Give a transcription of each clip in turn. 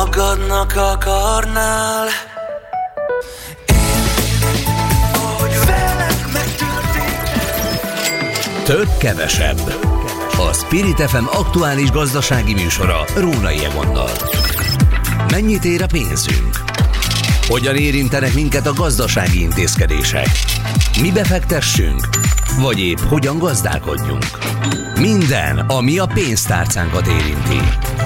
Magadnak akarnál. Több kevesebb. A Spirit FM aktuális gazdasági műsora Rónai Egonnal. Mennyit ér a pénzünk? Hogyan érintenek minket a gazdasági intézkedések? Mi befektessünk? Vagy épp hogyan gazdálkodjunk? Minden, ami a pénztárcánkat érinti.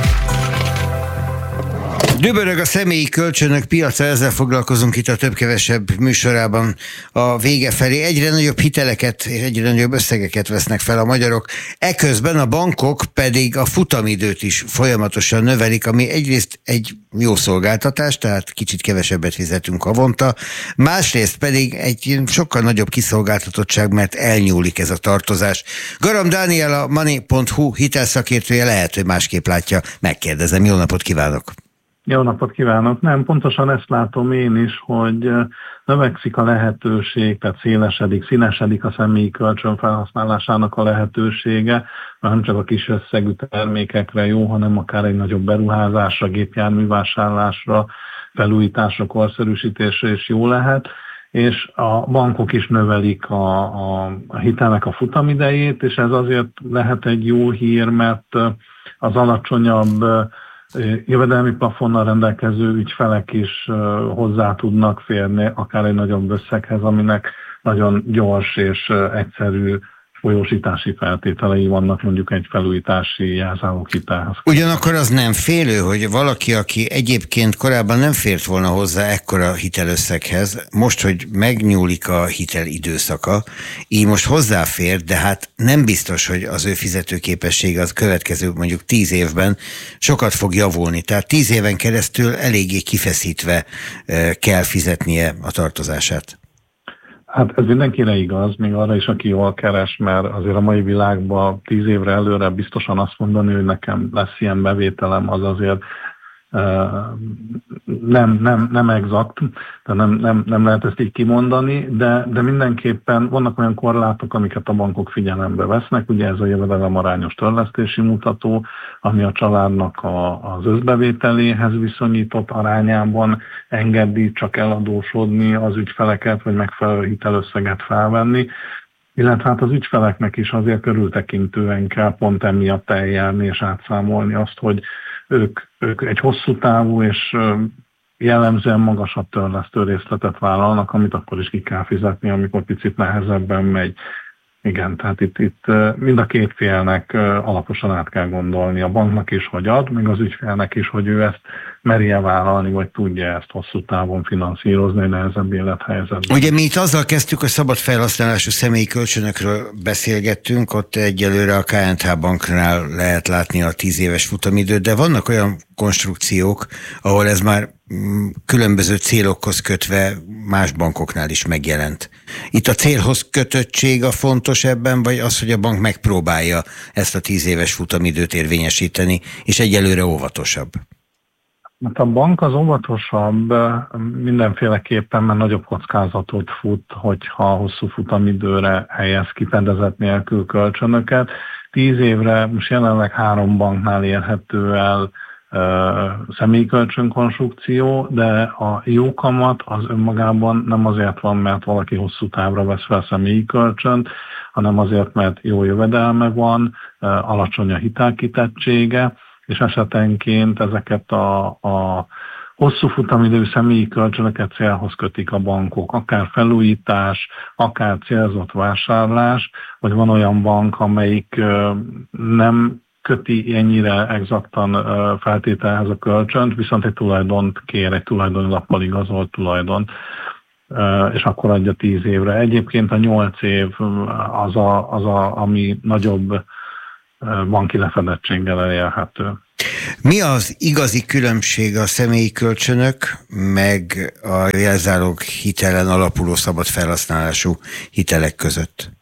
Dübörög a személyi kölcsönök piaca, ezzel foglalkozunk itt a több-kevesebb műsorában a vége felé. Egyre nagyobb hiteleket és egyre nagyobb összegeket vesznek fel a magyarok. Eközben a bankok pedig a futamidőt is folyamatosan növelik, ami egyrészt egy jó szolgáltatás, tehát kicsit kevesebbet fizetünk havonta, másrészt pedig egy sokkal nagyobb kiszolgáltatottság, mert elnyúlik ez a tartozás. Garam Dániel, a Money.hu hitelszakértője, lehet, hogy másképp látja. Megkérdezem, jó napot kívánok! Jó napot kívánok! Nem, pontosan ezt látom én is, hogy növekszik a lehetőség, tehát színesedik a személyi kölcsön felhasználásának a lehetősége, mert nem csak a kis összegű termékekre jó, hanem akár egy nagyobb beruházásra, gépjárművásárlásra, felújításra, korszerűsítésre is jó lehet, és a bankok is növelik a hitelnek a futamidejét, és ez azért lehet egy jó hír, mert az alacsonyabb jövedelmi plafonnal rendelkező ügyfelek is hozzá tudnak férni akár egy nagyobb összeghez, aminek nagyon gyors és egyszerű folyósítási feltételei vannak mondjuk egy felújítási jelzáloghitelhez. Ugyanakkor az nem félő, hogy valaki, aki egyébként korábban nem fért volna hozzá ekkora hitelösszeghez, most, hogy megnyúlik a hitel időszaka, így most hozzáfér, de hát nem biztos, hogy az ő fizetőképessége az következő mondjuk 10 évben sokat fog javulni. Tehát 10 éven keresztül eléggé kifeszítve kell fizetnie a tartozását. Hát ez mindenkire igaz, még arra is, aki jól keres, mert azért a mai világban 10 évre előre biztosan azt mondani, hogy nekem lesz ilyen bevételem, az azért nem exakt, tehát nem lehet ezt így kimondani, de mindenképpen vannak olyan korlátok, amiket a bankok figyelembe vesznek, ugye ez a jövedelem arányos törlesztési mutató, ami a családnak az összbevételéhez viszonyított arányában engedi csak eladósodni az ügyfeleket, vagy megfelelő hitelösszeget felvenni, illetve hát az ügyfeleknek is azért körültekintően kell pont emiatt eljárni és átszámolni azt, hogy ők egy hosszú távú és jellemzően magasabb törlesztő részletet vállalnak, amit akkor is ki kell fizetni, amikor picit nehezebben megy. Igen, tehát itt mind a két félnek alaposan át kell gondolni, a banknak is, hogy ad, meg az ügyfélnek is, hogy ő ezt merje vállalni, vagy tudja ezt hosszú távon finanszírozni, nehezebb élethelyzetben. Ugye mi itt azzal kezdtük, hogy szabad felhasználású személyi kölcsönökről beszélgettünk, ott egyelőre a KNH banknál lehet látni a 10 éves futamidőt, de vannak olyan konstrukciók, ahol ez már különböző célokhoz kötve más bankoknál is megjelent. Itt a célhoz kötöttség a fontos ebben, vagy az, hogy a bank megpróbálja ezt a 10 éves futamidőt érvényesíteni, és egyelőre óvatosabb? Mert a bank az óvatosabb mindenféleképpen, mert nagyobb kockázatot fut, hogyha hosszú futamidőre helyez ki fedezet nélkül kölcsönöket. 10 évre most jelenleg 3 banknál érhető el személyi kölcsönkonstrukció, de a jó kamat az önmagában nem azért van, mert valaki hosszú távra vesz fel személyi kölcsönt, hanem azért, mert jó jövedelme van, alacsony a hitelkitettsége, és esetenként ezeket a hosszú futamidő személyi kölcsönöket célhoz kötik a bankok, akár felújítás, akár célzott vásárlás, vagy van olyan bank, amelyik nem köti ennyire exaktan feltételhez a kölcsönt, viszont egy tulajdont kér, egy tulajdonlappal igazolt tulajdon, és akkor adja 10 évre. Egyébként a 8 év az ami nagyobb banki lefedettséggel elérhető. Mi az igazi különbség a személyi kölcsönök, meg a jelzálog hitelen alapuló szabad felhasználású hitelek között?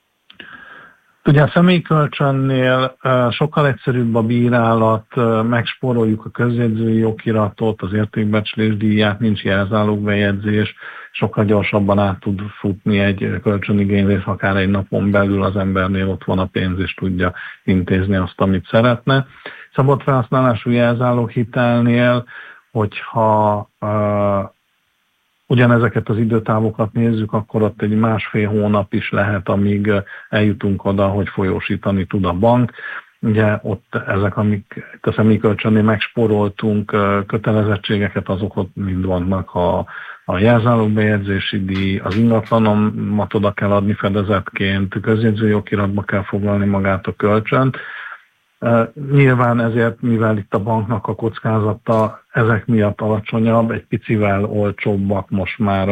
Ugye a személyi kölcsönnél sokkal egyszerűbb a bírálat, megspóroljuk a közjegyzői okiratot, az értékbecslés díját, nincs jelzálogbejegyzés, sokkal gyorsabban át tud futni egy kölcsönigénylés, akár egy napon belül az embernél ott van a pénz, és tudja intézni azt, amit szeretne. Szabad felhasználású jelzáloghitelnél hogyha ugyanezeket az időtávokat nézzük, akkor ott egy 1,5 hónap is lehet, amíg eljutunk oda, hogy folyósítani tud a bank. Ugye ott ezek, amik a személyi kölcsönnél megspóroltunk kötelezettségeket, azok ott mind vannak, a jelzálogbejegyzési díj, az ingatlanomat oda kell adni fedezetként, közjegyzőjogiratba kell foglalni magát a kölcsönt. Nyilván ezért, mivel itt a banknak a kockázata ezek miatt alacsonyabb, egy picivel olcsóbbak most már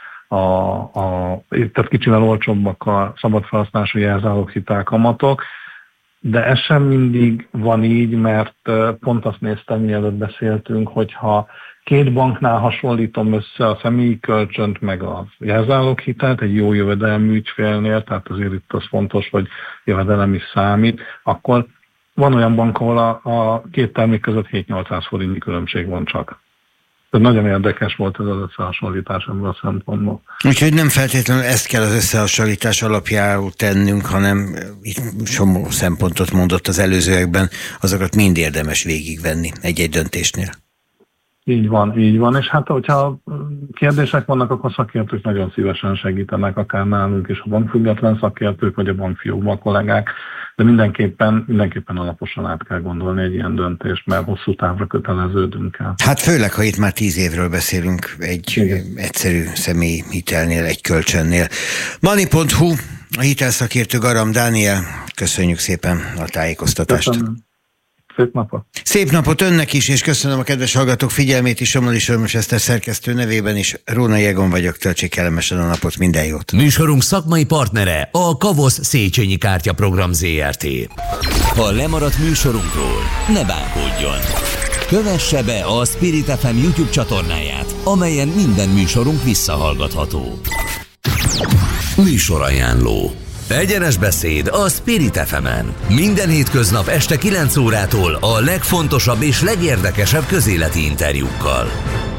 tehát kicsivel olcsóbbak a szabadfelhasználású jelzáloghitel kamatok, de ez sem mindig van így, mert pont azt néztem, mielőtt beszéltünk, hogyha két banknál hasonlítom össze a személyi kölcsönt meg a jelzáloghitelt egy jó jövedelmű ügyfélnél, tehát azért itt az fontos, hogy jövedelem is számít, akkor van olyan bank, ahol a két termék között 7-800 forintnyi különbség van csak. Tehát nagyon érdekes volt ez az összehasonlítás ebből a szempontból. Úgyhogy nem feltétlenül ezt kell az összehasonlítás alapjául tennünk, hanem itt somó szempontot mondott az előzőekben, azokat mind érdemes végigvenni egy-egy döntésnél. Így van, és hát hogyha kérdések vannak, akkor szakértők nagyon szívesen segítenek, akár nálunk is a bankfüggetlen szakértők, vagy a bankfiókban a kollégák, de mindenképpen alaposan át kell gondolni egy ilyen döntést, mert hosszú távra köteleződünk el. Hát főleg, ha itt már 10 évről beszélünk egy egyszerű személyi hitelnél, egy kölcsönnél. Money.hu, a hitelszakértő Garam Dániel, köszönjük szépen a tájékoztatást. Köszönöm. Szép napot! Szép napot önnek is, és köszönöm a kedves hallgatók figyelmét is, Somlódi Sörmös Eszter szerkesztő nevében is. Rónai Egon vagyok, töltsék kellemesen a napot, minden jót! Műsorunk szakmai partnere a Kavosz Széchenyi Kártyaprogram ZRT. Ha lemaradt műsorunkról, ne bánkodjon! Kövesse be a Spirit FM YouTube csatornáját, amelyen minden műsorunk visszahallgatható. Műsorajánló. Egyenes beszéd a Spirit FM-en. Minden hétköznap este 9 órától a legfontosabb és legérdekesebb közéleti interjúkkal.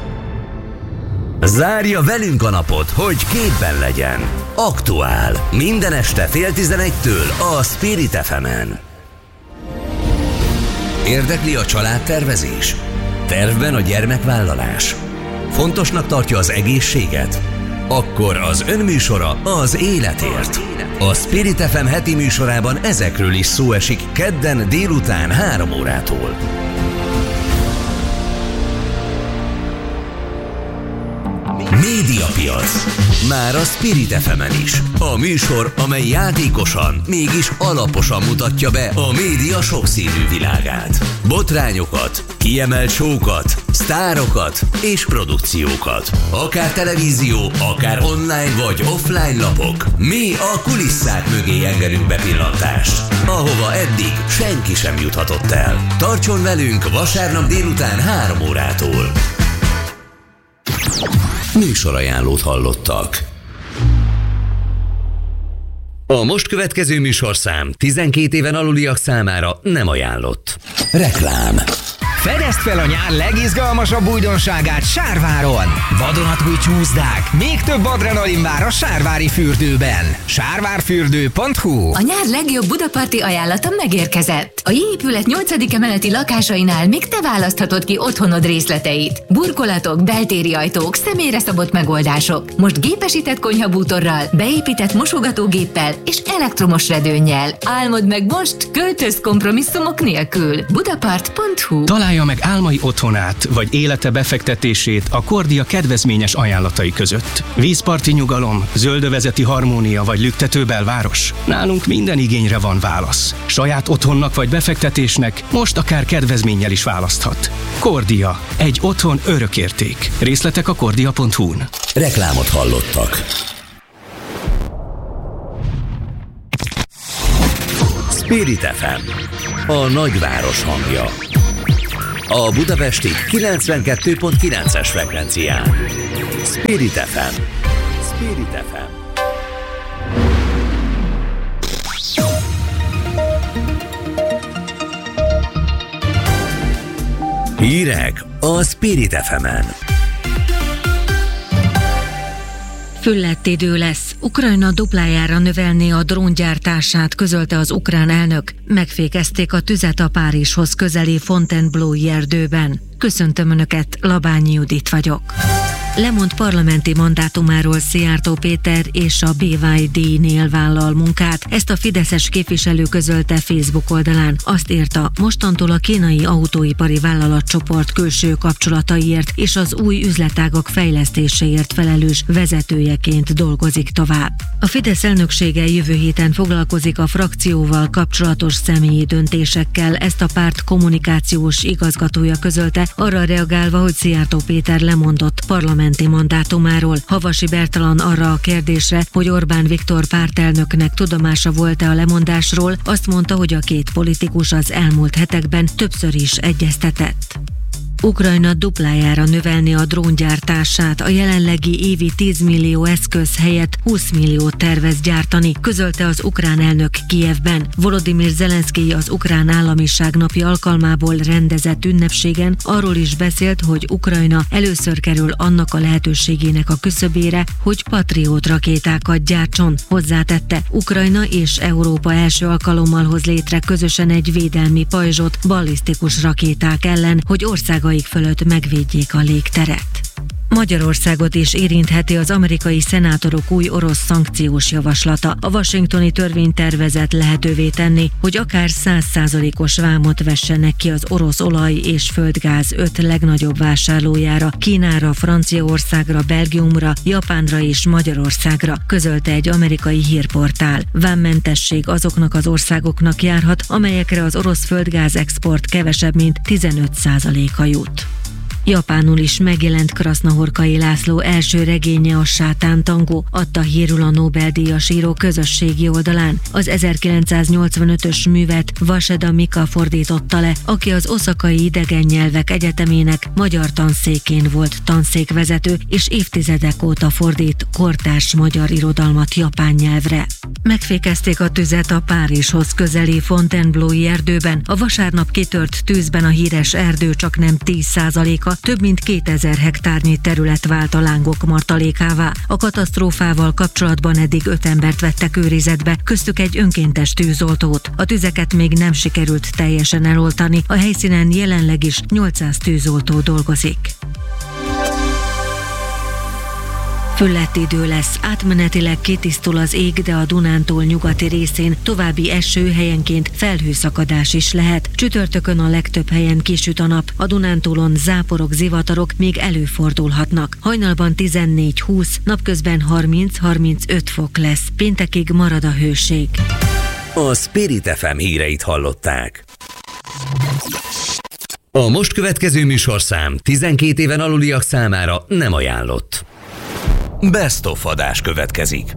Zárja velünk a napot, hogy képben legyen. Aktuál. Minden este 10:30-től a Spirit FM-en. Érdekli a családtervezés? Tervben a gyermekvállalás? Fontosnak tartja az egészséget? Akkor az önműsora az életért. A Spirit FM heti műsorában ezekről is szó esik kedden délután 3 órától. Médiapiac. Már a Spirit FM-en is. A műsor, amely játékosan, mégis alaposan mutatja be a média sokszínű világát. Botrányokat, kiemelt show-kat, sztárokat és produkciókat. Akár televízió, akár online vagy offline lapok. Mi a kulisszák mögé engedünk bepillantást, ahova eddig senki sem juthatott el. Tartson velünk vasárnap délután 3 órától. Műsorajánlót hallottak. A most következő műsorszám 12 éven aluliak számára nem ajánlott. Reklám. Fedezd fel a nyár legizgalmasabb újdonságát Sárváron! Vadonatúj csúszdák, még több adrenalin vár a sárvári fürdőben. Sárvárfürdő.hu. A nyár legjobb budaparti ajánlata megérkezett. A J-épület 8. emeleti lakásainál még te választhatod ki otthonod részleteit. Burkolatok, beltéri ajtók, személyre szabott megoldások. Most gépesített konyhabútorral, beépített mosogatógéppel és elektromos redőnnyel. Álmod meg most, költöz kompromisszumok nélkül. Budapart.hu. Találja meg álmai otthonát, vagy élete befektetését a Kordia kedvezményes ajánlatai között. Vízparti nyugalom, zöldövezeti harmónia vagy lüktető belváros? Nálunk minden igényre van válasz. Saját otthonnak vagy befektetésnek most akár kedvezménnyel is választhat. Kordia. Egy otthon örökérték. Részletek a kordia.hu-n. Reklámot hallottak. Spirit FM. A nagyváros hangja. A budapesti 92.9-es frekvencián. Spirit FM. Spirit FM. Hírek a Spirit FM-en. Füllett idő lesz. Ukrajna duplájára növelné a dróngyártását, közölte az ukrán elnök. Megfékezték a tüzet a Párizshoz közeli Fontainebleau-i erdőben. Köszöntöm Önöket, Labányi Judit vagyok. Lemond parlamenti mandátumáról Szijjártó Péter és a BYD-nél vállal munkát. Ezt a fideszes képviselő közölte Facebook oldalán. Azt írta, mostantól a kínai autóipari vállalatcsoport külső kapcsolataiért és az új üzletágak fejlesztéséért felelős vezetőjeként dolgozik tovább. A Fidesz elnöksége jövő héten foglalkozik a frakcióval kapcsolatos személyi döntésekkel, ezt a párt kommunikációs igazgatója közölte, arra reagálva, hogy Szijjártó Péter lemondott parlamenti mandátumáról. Havasi Bertalan arra a kérdésre, hogy Orbán Viktor pártelnöknek tudomása volt-e a lemondásról, azt mondta, hogy a két politikus az elmúlt hetekben többször is egyeztetett. Ukrajna duplájára növelni a dróngyártását, a jelenlegi évi 10 millió eszköz helyett 20 milliót tervez gyártani, közölte az ukrán elnök Kijevben. Volodymyr Zelenszkij az ukrán államiság napja alkalmából rendezett ünnepségen arról is beszélt, hogy Ukrajna először kerül annak a lehetőségének a küszöbére, hogy Patriot rakétákat gyártson. Hozzátette, Ukrajna és Európa első alkalommal hoz létre közösen egy védelmi pajzsot ballisztikus rakéták ellen, hogy országaik fölött megvédjék a légteret. Magyarországot is érintheti az amerikai szenátorok új orosz szankciós javaslata. A washingtoni törvénytervezet lehetővé tenni, hogy akár 100%-os vámot vessenek ki az orosz olaj és földgáz 5 legnagyobb vásárlójára, Kínára, Franciaországra, Belgiumra, Japánra és Magyarországra, közölte egy amerikai hírportál. Vámmentesség azoknak az országoknak járhat, amelyekre az orosz földgáz export kevesebb, mint 15%-a jut. Japánul is megjelent Krasznahorkai László első regénye, a Sátán tangó, adta hírül a Nobel-díjas író közösségi oldalán. Az 1985-ös művet Vaseda Mika fordította le, aki az Oszakai Idegen Nyelvek Egyetemének magyar tanszékén volt tanszékvezető, és évtizedek óta fordít kortárs magyar irodalmat japán nyelvre. Megfékezték a tüzet a Párizshoz közeli Fontainebleau-i erdőben. A vasárnap kitört tűzben a híres erdő csak nem 10%-a, több mint 2000 hektárnyi terület vált a lángok martalékává. A katasztrófával kapcsolatban eddig 5 embert vettek őrizetbe, köztük egy önkéntes tűzoltót. A tüzeket még nem sikerült teljesen eloltani, a helyszínen jelenleg is 800 tűzoltó dolgozik. Füllett idő lesz, átmenetileg kitisztul az ég, de a Dunántúl nyugati részén további eső, helyenként felhőszakadás is lehet. Csütörtökön a legtöbb helyen kisüt a nap, a Dunántúlon záporok, zivatarok még előfordulhatnak. Hajnalban 14-20, napközben 30-35 fok lesz. Péntekig marad a hőség. A Spirit FM híreit hallották. A most következő műsorszám 12 éven aluliak számára nem ajánlott. Best of adás következik.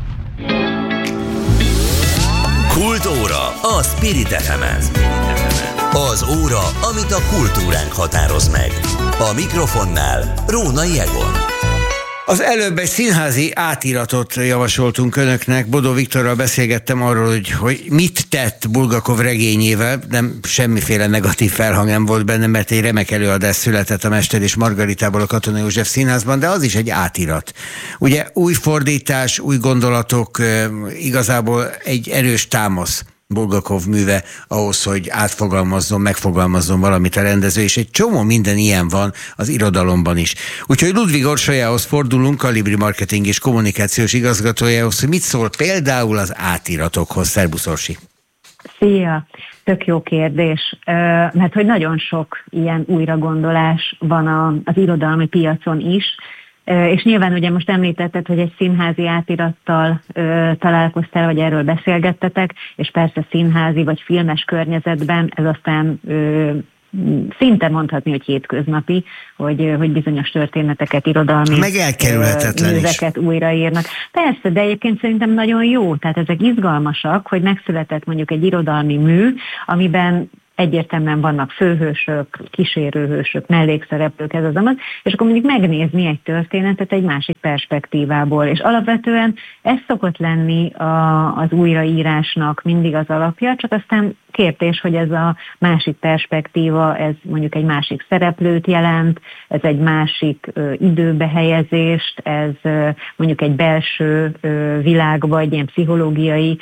Kultóra a Spirit FM-en. Az óra, amit a kultúránk határoz meg. A mikrofonnál Rónai Egon. Az előbb egy színházi átiratot javasoltunk önöknek. Bodó Viktorral beszélgettem arról, hogy mit tett Bulgakov regényével. Nem semmiféle negatív felhang nem volt benne, mert egy remek előadás született a Mester és Margaritából a Katona József Színházban, de az is egy átirat. Ugye új fordítás, új gondolatok, igazából egy erős támasz Bulgakov műve ahhoz, hogy átfogalmazzon, megfogalmazzon valamit a rendező, és egy csomó minden ilyen van az irodalomban is. Úgyhogy Ludvig Orsolyához fordulunk, a Libri Marketing és Kommunikációs igazgatójához, hogy mit szól például az átiratokhoz. Szerbusz, Orsi! Szia! Tök jó kérdés, mert hogy nagyon sok ilyen újragondolás van az irodalmi piacon is, és nyilván ugye most említetted, hogy egy színházi átirattal találkoztál, vagy erről beszélgettetek, és persze színházi vagy filmes környezetben ez aztán szinte mondhatni, hogy hétköznapi, hogy bizonyos történeteket, irodalmi műveket újraírnak. Persze, de egyébként szerintem nagyon jó, tehát ezek izgalmasak, hogy megszületett mondjuk egy irodalmi mű, amiben egyértelműen vannak főhősök, kísérőhősök, mellékszereplők, ez az amaz, és akkor mondjuk megnézni egy történetet egy másik perspektívából. És alapvetően ez szokott lenni az újraírásnak mindig az alapja, csak aztán kérdés, hogy ez a másik perspektíva, ez mondjuk egy másik szereplőt jelent, ez egy másik időbehelyezést, ez mondjuk egy belső világba, egy ilyen pszichológiai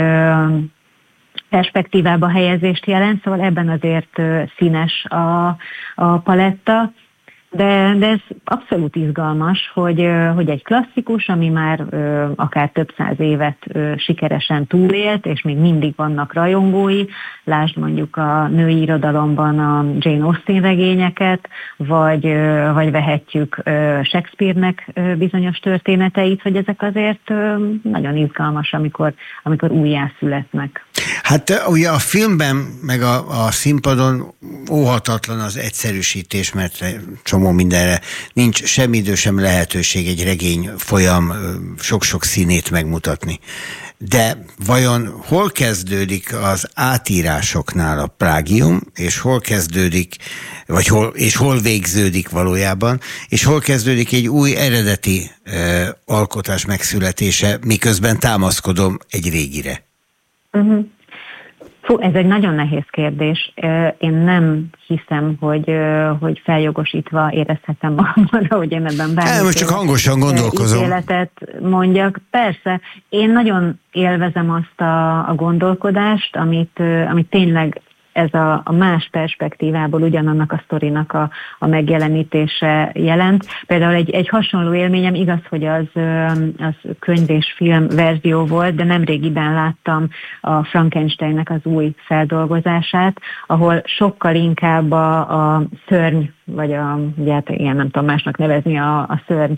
perspektívába helyezést jelent, szóval ebben azért színes a paletta, de ez abszolút izgalmas, hogy egy klasszikus, ami már akár több száz évet sikeresen túlélt, és még mindig vannak rajongói, lásd mondjuk a női irodalomban a Jane Austen regényeket, vagy vehetjük Shakespeare-nek bizonyos történeteit, hogy ezek azért nagyon izgalmas, amikor újjászületnek. Hát ugye a filmben, meg a színpadon óhatatlan az egyszerűsítés, mert csomó mindenre nincs sem idő, sem lehetőség egy regény folyam sok-sok színét megmutatni. De vajon hol kezdődik az átírásoknál a plágium, és hol kezdődik, és hol végződik valójában, és hol kezdődik egy új eredeti alkotás megszületése, miközben támaszkodom egy régire? Uh-huh. Ez egy nagyon nehéz kérdés. Én nem hiszem, hogy feljogosítva érezhetem magamra, hogy én ebben most csak hangosan gondolkozom. Ítéletet mondjak. Persze, én nagyon élvezem azt a gondolkodást, amit tényleg ez a más perspektívából ugyanannak a sztorinak a megjelenítése jelent. Például egy hasonló élményem, igaz, hogy az könyv és film verzió volt, de nemrégiben láttam a Frankensteinnek az új feldolgozását, ahol sokkal inkább a szörny, vagy ugye hát ilyen nem tudom másnak nevezni, a szörny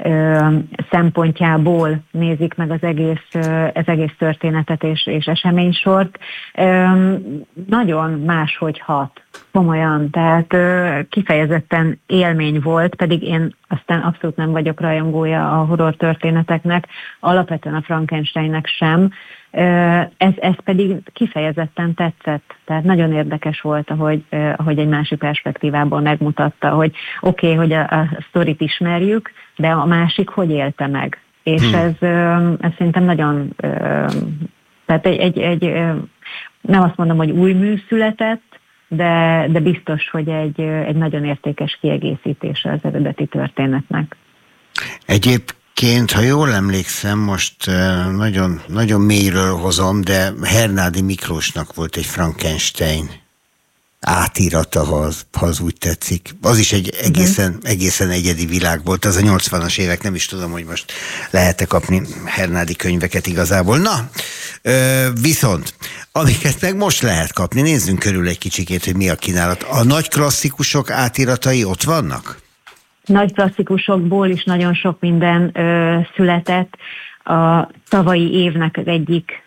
szempontjából nézik meg az egész történetet és eseménysort. Nagyon máshogy hat, komolyan, tehát kifejezetten élmény volt, pedig én aztán abszolút nem vagyok rajongója a horror történeteknek, alapvetően a Frankensteinnek sem, ez pedig kifejezetten tetszett, tehát nagyon érdekes volt, ahogy egy másik perspektívából megmutatta, hogy oké, hogy a sztorit ismerjük, de a másik hogy élte meg. És ez szerintem nagyon, tehát egy nem azt mondom, hogy új mű született, de biztos, hogy egy nagyon értékes kiegészítése az eredeti történetnek. Egyébként, ha jól emlékszem, most nagyon, nagyon mélyről hozom, de Hernádi Miklósnak volt egy Frankenstein átírata, ha az úgy tetszik. Az is egy egészen egyedi világ volt. Az a 80-as évek, nem is tudom, hogy most lehet-e kapni Hernádi könyveket igazából. Na, viszont, amiket meg most lehet kapni, nézzünk körül egy kicsikét, hogy mi a kínálat. A nagy klasszikusok átiratai ott vannak? Nagy klasszikusokból is nagyon sok minden született. A tavalyi évnek az egyik,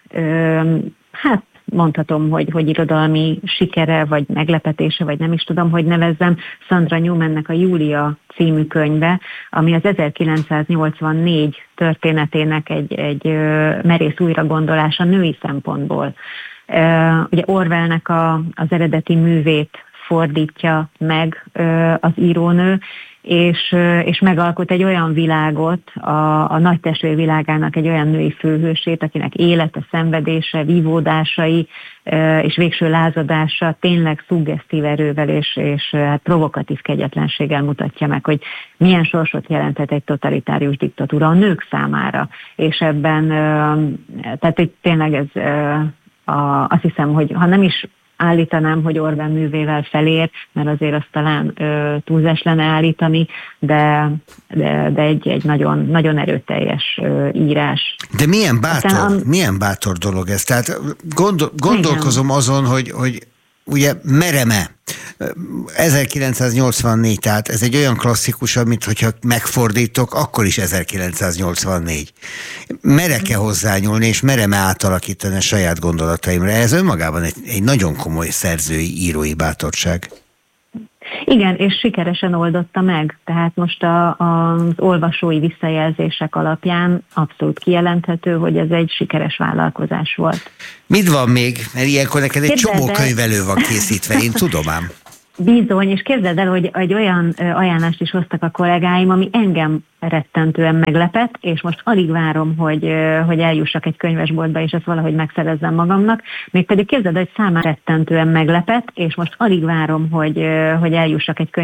mondhatom, hogy irodalmi sikere, vagy meglepetése, vagy nem is tudom, hogy nevezzem, Sandra Newmannek a Júlia című könyve, ami az 1984 történetének egy merész újragondolása női szempontból. Ugye Orwellnek az eredeti művét fordítja meg az írónő, és megalkot egy olyan világot, a nagy testvér világának egy olyan női főhősét, akinek élete, szenvedése, vívódásai és végső lázadása tényleg szuggesztív erővel és hát provokatív kegyetlenséggel mutatja meg, hogy milyen sorsot jelenthet egy totalitárius diktatúra a nők számára. És ebben, tehát tényleg ez azt hiszem, hogy ha nem is állítanám, hogy Orwell művével felér, mert azért azt talán túlzás lenne állítani, de egy nagyon, nagyon erőteljes írás. De milyen bátor dolog ez? Tehát gondolkozom azon, hogy ugye merem-e? 1984, tehát ez egy olyan klasszikus, amit hogyha megfordítok, akkor is 1984. Merek-e hozzányúlni, és merem-e átalakítani a saját gondolataimra? Ez önmagában egy nagyon komoly szerzői, írói bátorság. Igen, és sikeresen oldotta meg. Tehát most az olvasói visszajelzések alapján abszolút kijelenthető, hogy ez egy sikeres vállalkozás volt. Mit van még? Mert ilyenkor neked egy csomó könyvelő van készítve, én tudom ám. Bizony, és képzeld el, hogy egy olyan ajánlást is hoztak a kollégáim, ami engem rettentően meglepett, és most alig várom, hogy eljussak egy könyvesboltba, és ezt valahogy megszerezzem magamnak. Mégpedig képzeld el, hogy számára rettentően meglepett, és most alig várom, hogy eljussak egy